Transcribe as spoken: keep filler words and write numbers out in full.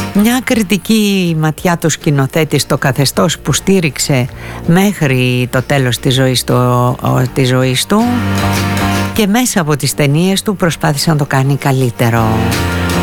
Μια κριτική ματιά του σκηνοθέτη στο καθεστώς που στήριξε μέχρι το τέλος της ζωής του, της ζωής του και μέσα από τις ταινίες του προσπάθησε να το κάνει καλύτερο.